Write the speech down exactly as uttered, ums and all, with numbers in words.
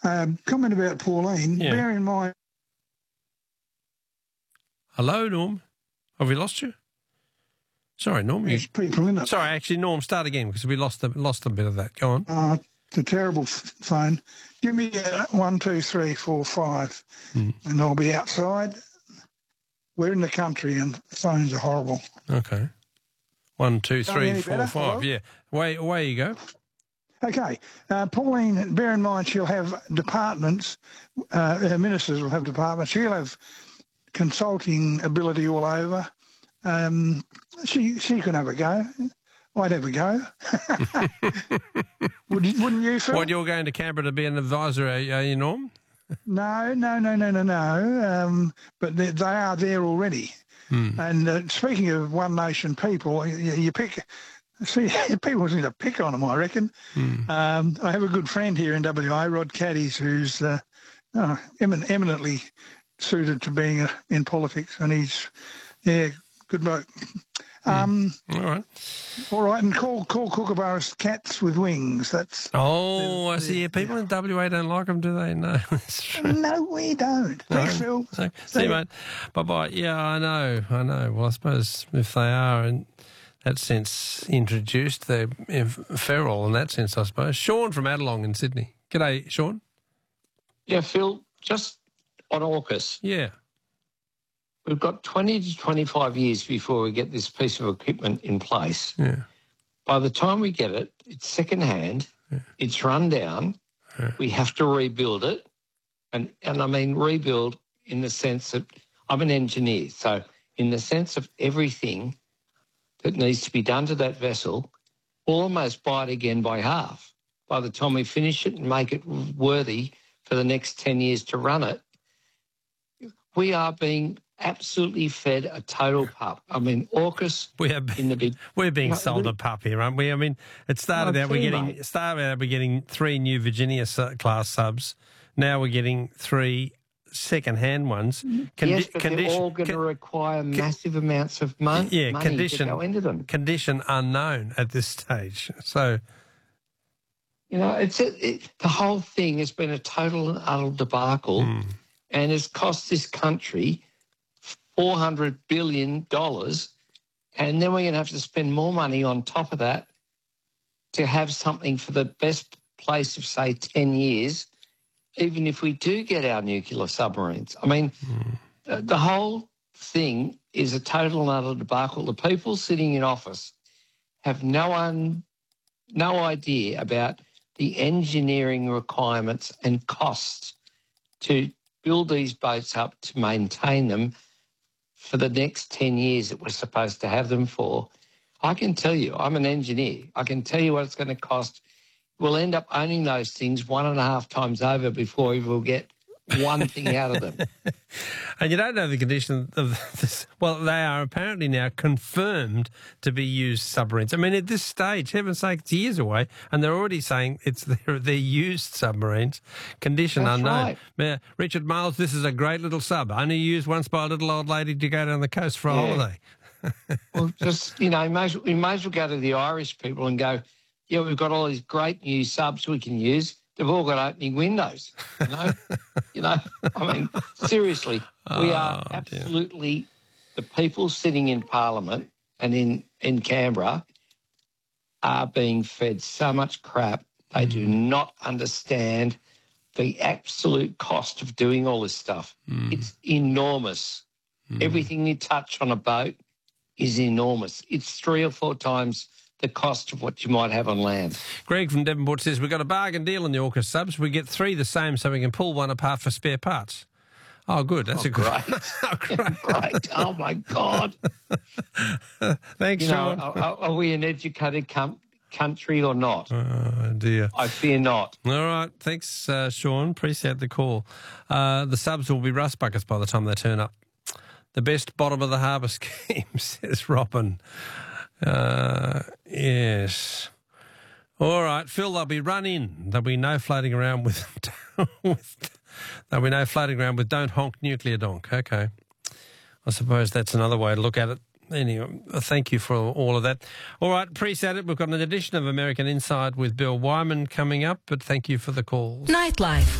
Um, comment about Pauline. Yeah. Bear in mind... Hello, Norm. Have we lost you? Sorry, Norm. You... There's people in it. Sorry, actually, Norm, start again because we lost a, lost a bit of that. Go on. Uh, it's a terrible f- phone. Give me uh, one, two, three, four, five, Mm. and I'll be outside. We're in the country and phones are horrible. Okay. One, two, Don't three, any four, better? five. Hello? Yeah. Away, away you go. Okay. Uh, Pauline, bear in mind she'll have departments. Uh, her ministers will have departments. She'll have consulting ability all over. Um, she she can have a go. I'd have a go. Would, wouldn't you, Phil? What, you're going to Canberra to be an advisor, are you, Norm? No, no, no, no, no, no. Um, but they, they are there already. Hmm. And uh, speaking of One Nation people, you, you pick... See, people seem to pick on them, I reckon. Hmm. Um, I have a good friend here in W A, Rod Caddies, who's uh, uh, emin- eminently suited to being uh, in politics, and he's, yeah, good bloke. Um, All right. All right, and call call Kookaburras cats with wings. That's Oh, I see. Yeah, people in W A don't like them, do they? No, that's true. no, we don't. No. Thanks, Phil. Okay. See you, mate. Bye-bye. Yeah, I know, I know. Well, I suppose if they are in that sense introduced, they're feral in that sense, I suppose. Sean from Adelong in Sydney. G'day, Sean. Yeah, Phil, just on AUKUS, Yeah. we've got twenty to twenty-five years before we get this piece of equipment in place. Yeah. By the time we get it, it's second-hand, Yeah. it's run down, Yeah. we have to rebuild it. And, and I mean rebuild in the sense that I'm an engineer, so in the sense of everything that needs to be done to that vessel, almost buy it again by half. By the time we finish it and make it worthy for the next ten years to run it, we are being absolutely fed a total pup. I mean, AUKUS We are in the big... We're being No, sold we- a pup here, aren't we? I mean, it started No, out we're too, getting mate. started out we're getting three new Virginia su- class subs. Now we're getting three second-hand ones. Condi- yes, but they're condition- all going to con- require massive amounts of mon- yeah, money condition- to go into them. condition unknown at this stage. So, You know, it's a, it, the whole thing has been a total and utter debacle mm, and has cost this country four hundred billion dollars, and then we're going to have to spend more money on top of that to have something for the best place of, say, ten years, even if we do get our nuclear submarines. I mean, mm, the, the whole thing is a total and utter debacle. The people sitting in office have no, un, no idea about the engineering requirements and costs to build these boats up, to maintain them for the next ten years that we're supposed to have them for. I can tell you, I'm an engineer. I can tell you what it's going to cost. We'll end up owning those things one and a half times over before we will get one thing out of them. and you don't know the condition of this. Well, they are apparently now confirmed to be used submarines. I mean, at this stage, heaven's sake, it's years away, and they're already saying it's they're, they're used submarines. Condition That's unknown. right. Now, Richard Miles, this is a great little sub, only used once by a little old lady to go down the coast for a Yeah. holiday. Well, just, you know, you may, as well, you may as well go to the Irish people and go, yeah, we've got all these great new subs we can use. They've all got opening windows, you know. you know, I mean, seriously, we are Oh, dear. absolutely, the people sitting in Parliament and in, in Canberra are being fed so much crap. They do not understand the absolute cost of doing all this stuff. Mm. It's enormous. Mm. Everything you touch on a boat is enormous. It's three or four times the cost of what you might have on land. Greg from Devonport says, we've got a bargain deal on the AUKUS subs. We get three the same so we can pull one apart for spare parts. Oh, good. That's Oh, a good great. oh, great. Great. Oh, my God. Thanks, You know, Sean. are, are we an educated com- country or not? Oh, dear. I fear not. All right. Thanks, uh, Sean. Appreciate the call. Uh, the subs will be rust buckets by the time they turn up. The best bottom of the harbour scheme, says Robin. Uh, yes. All right, Phil, they'll be run in. There'll be no floating around with, with there'll be no floating around with don't honk nuclear donk. Okay. I suppose that's another way to look at it. Anyway, thank you for all of that. All right, appreciate it. We've got an edition of American Inside with Bill Wyman coming up, but thank you for the calls. Nightlife.